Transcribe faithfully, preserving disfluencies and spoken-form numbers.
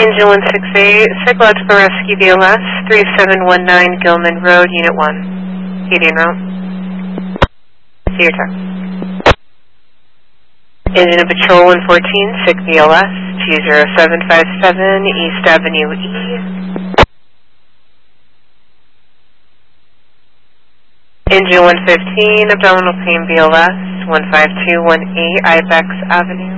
Engine one six eight, Psychological Rescue B L S, three seven one nine Gilman Road, Unit one. P D en route. See your truck. Engine of Patrol one fourteen, Sick B L S, two zero seven five seven East Avenue E. Engine one fifteen, Abdominal Pain B L S, one five two one eight Ibex Avenue.